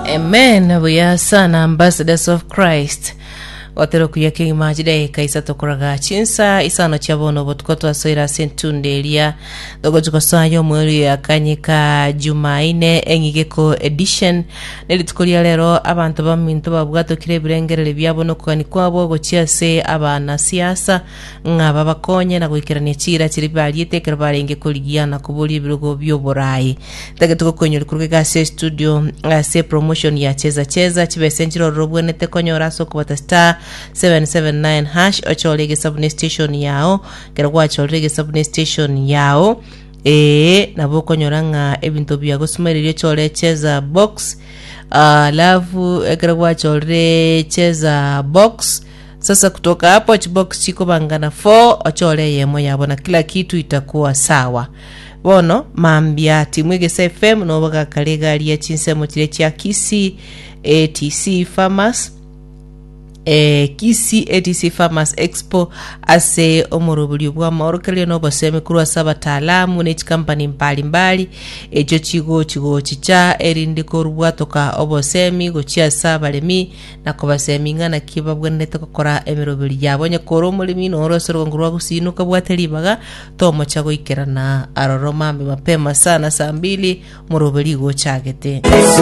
Amen. We are son ambassadors of Christ. Watero kuyake imajide kaisa tokoraga chinsa isano chabono botkoto asoira sentundelia dogo tukosayo mweli ya kanyika Jumaine engigeko edition nelitukolia lero abantu baminto babwato kirebirengerere byabono kwani kwabo gochiase abana siasa ngaba bakonye na kuikirania chira chiribaliete kerbarenge koligiana kubuli birugo byoborayi tagetuko konyo likurega se studio se promotion ya cheza chibesenjiro robwenete konyora soko batasta 779 hash ocholege subne station yao kerwa cholege subne station yao nabo nyoranga ebintu bya gosmerire chole cheza box lavu kerwa chole cheza box. Sasa kutoka hapo box chiko bangana 4 ochole yemo yabona kila kitu itakuwa sawa bono mambia timwege FM no baga kalega ali ya chinsemo chile cha Kisi ATC Farmers Kisi ATC Farmers Expo ase omorobuli bwa maorokele no baseme kurwa sabataalamu ne company mbali ejo chigo chicha erindiko rubwa toka obosemi gochia sabalemi nakobasemi ngana kibabwenete kokora emerobuli yabonye koro mulimi no rosoro ngurwa gusinuka bwatelibaga tomo chago ikerana aroroma mapema sana saa 2 morobuli go chagete.